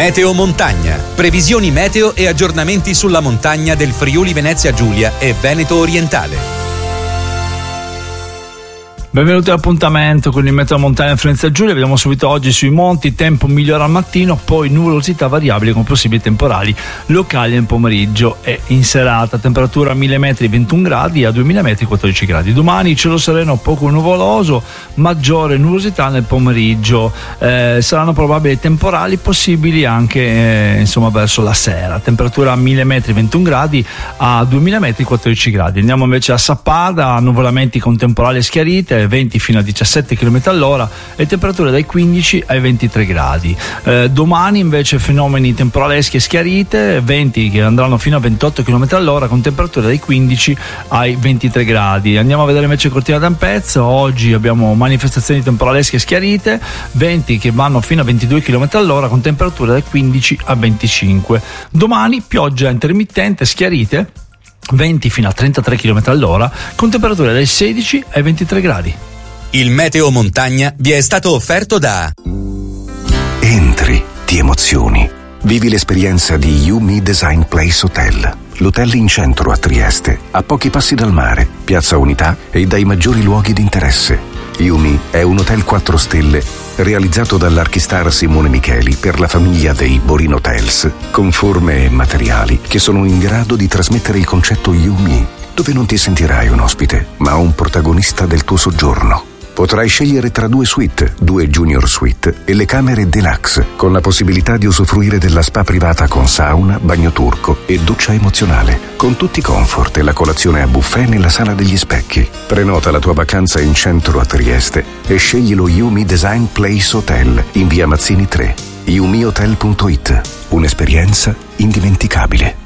Meteo Montagna. Previsioni meteo e aggiornamenti sulla montagna del Friuli Venezia Giulia e Veneto Orientale. Benvenuti all'appuntamento con il Meteo Montagna Friuli Giulia. Vediamo subito oggi sui monti, tempo migliore al mattino, poi nuvolosità variabile con possibili temporali locali nel pomeriggio e in serata. Temperatura a 1000 metri 21 gradi, a 2000 metri 14 gradi. Domani cielo sereno poco nuvoloso, maggiore nuvolosità nel pomeriggio. Saranno probabili temporali possibili anche verso la sera. Temperatura a 1000 metri 21 gradi, a 2000 metri 14 gradi. Andiamo invece a Sappada, nuvolamenti con temporali schiarite, venti fino a 17 km all'ora e temperature dai 15 ai 23 gradi. Domani invece fenomeni temporaleschi e schiarite, venti che andranno fino a 28 km all'ora con temperature dai 15 ai 23 gradi. Andiamo a vedere invece Cortina d'Ampezzo. Oggi abbiamo manifestazioni temporalesche e schiarite, venti che vanno fino a 22 km all'ora con temperature dai 15 a 25. Domani pioggia intermittente, schiarite, venti fino a 33 km all'ora con temperature dai 16 ai 23 gradi. Il Meteo Montagna vi è stato offerto da Entri, ti emozioni. Vivi l'esperienza di YuMi Design Place Hotel. L'hotel in centro a Trieste, a pochi passi dal mare, Piazza Unità e dai maggiori luoghi di interesse. YuMi è un hotel 4 stelle realizzato dall'archistar Simone Micheli per la famiglia dei Borin Hotels, con forme e materiali che sono in grado di trasmettere il concetto YuMi, dove non ti sentirai un ospite, ma un protagonista del tuo soggiorno. Potrai scegliere tra 2 suite, 2 junior suite e le camere deluxe, con la possibilità di usufruire della spa privata con sauna, bagno turco e doccia emozionale, con tutti i comfort e la colazione a buffet nella sala degli specchi. Prenota la tua vacanza in centro a Trieste e scegli lo YuMi Design Place Hotel in via Mazzini 3. yumihotel.it. Un'esperienza indimenticabile.